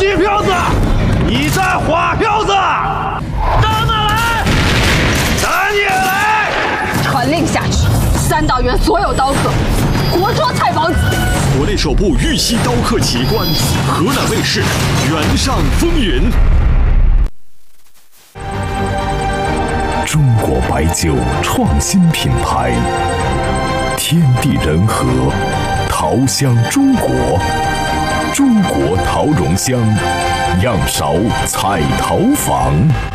鸡票子，你在花票子，到哪来？咱也来！ 传令下去，3道园所有刀客，活捉蔡宝子。 国内首部玉溪刀客奇观，河南卫视《原上风云》。 中国白酒创新品牌，天地人和，桃香中国，中国桃蓉香，样勺彩陶坊。